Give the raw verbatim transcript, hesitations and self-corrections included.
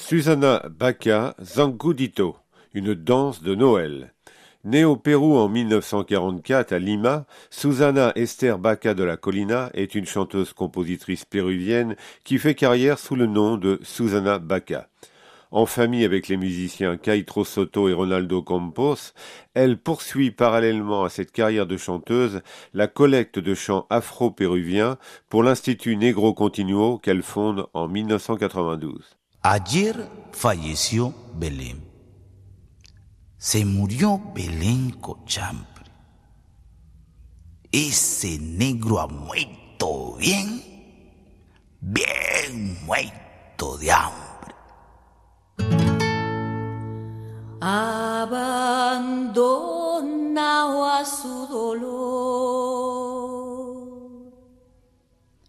Susana Baca Zangudito, une danse de Noël. Née au Pérou en mille neuf cent quarante-quatre à Lima, Susana Esther Baca de la Colina est une chanteuse-compositrice péruvienne qui fait carrière sous le nom de Susana Baca. En famille avec les musiciens Caitro Soto et Ronaldo Campos, elle poursuit parallèlement à cette carrière de chanteuse la collecte de chants afro-péruviens pour l'Institut Negro Continuo qu'elle fonde en mille neuf cent quatre-vingt-douze. Ayer falleció Belén. Se murió Belén Cochambre. Ese negro ha muerto bien, bien muerto de hambre. Abandonado a su dolor.